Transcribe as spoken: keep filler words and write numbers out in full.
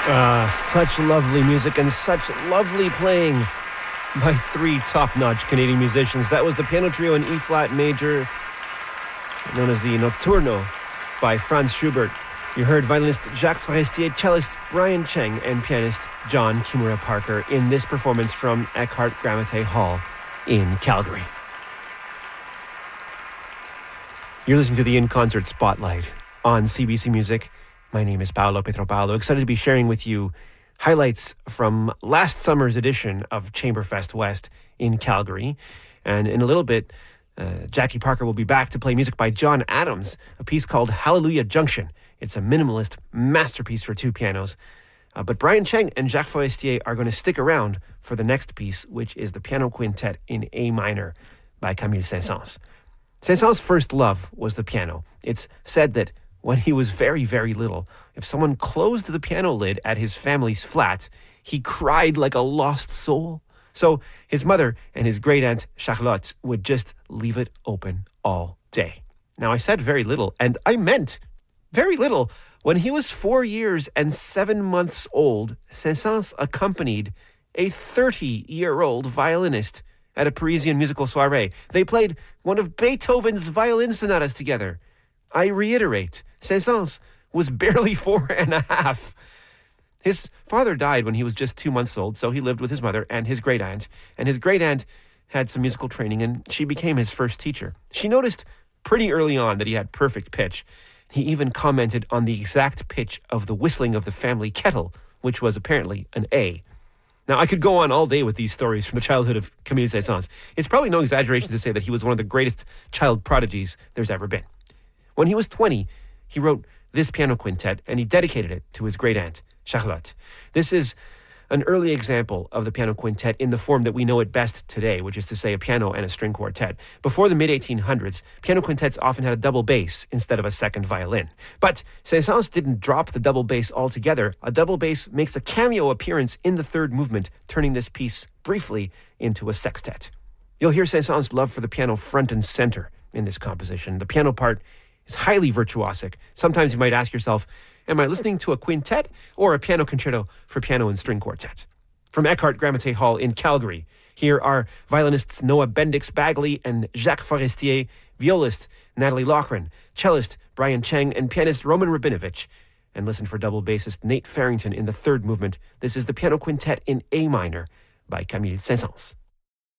Uh, such lovely music and such lovely playing by three top-notch Canadian musicians. That was the piano trio in E-flat major, known as the Nocturno, by Franz Schubert. You heard violinist Jacques Forestier, cellist Brian Cheng, and pianist John Kimura Parker in this performance from Eckhart Gramate Hall in Calgary. You're listening to the In Concert Spotlight on C B C Music. My name is Paolo Petropalo. Excited to be sharing with you highlights from last summer's edition of Chamberfest West in Calgary. And in a little bit, uh, Jackie Parker will be back to play music by John Adams, a piece called Hallelujah Junction. It's a minimalist masterpiece for two pianos. Uh, but Brian Cheng and Jacques Forestier are going to stick around for the next piece, which is the piano quintet in A minor by Camille Saint-Saëns. Saint-Saëns' first love was the piano. It's said that when he was very, very little, if someone closed the piano lid at his family's flat, he cried like a lost soul. So his mother and his great-aunt Charlotte would just leave it open all day. Now, I said very little, and I meant very little. When he was four years and seven months old, Saint-Saëns accompanied a thirty-year-old violinist at a Parisian musical soiree. They played one of Beethoven's violin sonatas together. I reiterate, Saint-Saëns was barely four and a half. His father died when he was just two months old, so he lived with his mother and his great-aunt. And his great-aunt had some musical training, and she became his first teacher. She noticed pretty early on that he had perfect pitch. He even commented on the exact pitch of the whistling of the family kettle, which was apparently an A. Now, I could go on all day with these stories from the childhood of Camille Saint-Saëns. It's probably no exaggeration to say that he was one of the greatest child prodigies there's ever been. When he was twenty, he wrote this piano quintet, and he dedicated it to his great-aunt, Charlotte. This is an early example of the piano quintet in the form that we know it best today, which is to say a piano and a string quartet. Before the mid eighteen hundreds, piano quintets often had a double bass instead of a second violin. But Saint-Saëns didn't drop the double bass altogether. A double bass makes a cameo appearance in the third movement, turning this piece briefly into a sextet. You'll hear Saint-Saëns' love for the piano front and center in this composition. The piano part is highly virtuosic. Sometimes you might ask yourself, am I listening to a quintet or a piano concerto for piano and string quartet? From Eckhart Gramate Hall in Calgary, here are violinists Noah Bendix-Bagley and Jacques Forestier, violist Natalie Loughran, cellist Brian Cheng, and pianist Roman Rabinovich. And listen for double bassist Nate Farrington in the third movement. This is the piano quintet in A minor by Camille Saint-Saëns.